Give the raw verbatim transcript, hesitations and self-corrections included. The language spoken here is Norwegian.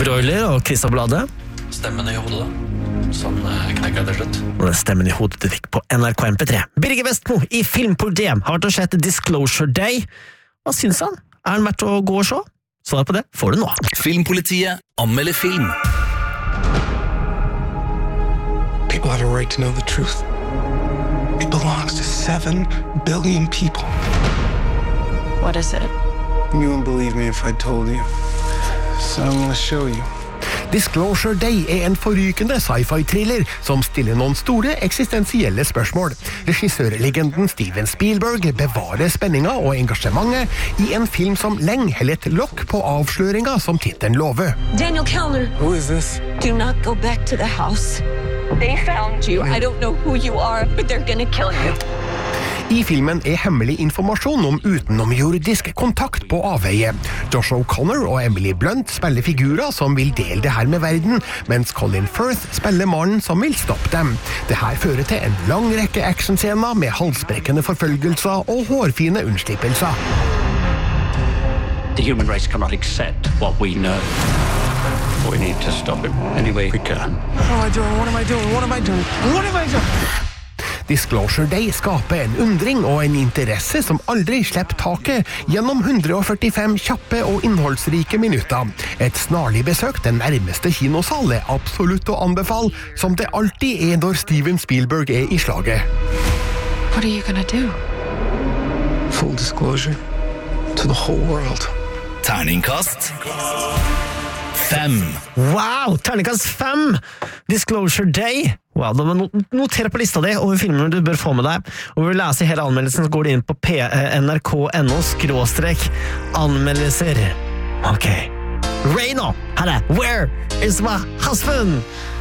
Broiler og Christa Blade. Stemmen i hodet da. Sånn knekker det slutt. Og det stemmen i hodet du fikk på N R K M P tre. Birger Vestmo i Filmpolitiet har vært og sett Disclosure Day. Hva synes han? Er han verdt å gå og se? Svar på det får du nå. Filmpolitiet anmelder film. People have a right to know the truth. It belongs to seven billion people. What is it? You wouldn't believe me if I told you. So I'm gonna show you. Disclosure Day er en forrykende sci-fi-thriller som stiller noen store eksistensielle spørsmål. Regissørlegenden Steven Spielberg bevarer spenninga og engasjementet i en film som lenge har lett lokk på avsløringa som titelen lover. Daniel Kellner. Who is this? Do not go back to the house. They found you. I don't know who you are, but they're gonna kill you. I filmen er hemmelig informasjon om utenomjordisk kontakt på avveie. Josh O'Connor og Emily Blunt spiller figurer som vil dele det her med verden, mens Colin Firth spiller mannen som vil stoppe dem. Det her fører til en lang rekke actionscener med halsbrekkende forfølgelser og hårfine unnslipelser. The human race cannot accept what we know. We need to stop it any way we can. What am I doing? What am I doing? What am I doing? What am I doing? Disclosure Day skaper en undring og en interesse som aldri slipper taket gjennom one hundred forty-five kjappe og innholdsrike minutter. Et snarlig besøk den nærmeste kinosal er absolutt å anbefale, som det alltid er når Steven Spielberg er i slaget. What are you gonna do? Full disclosure to the whole world. Terningkast fem. Wow, terningkast fem! Disclosure Day. Wow, da må du notere på lista di over filmer du bør få med deg. Og vil lese hele anmeldelsen, så går du inn på N R K punktum N O skråstrek anmeldelser. Ok. Ray nå! Her er Where is my husband?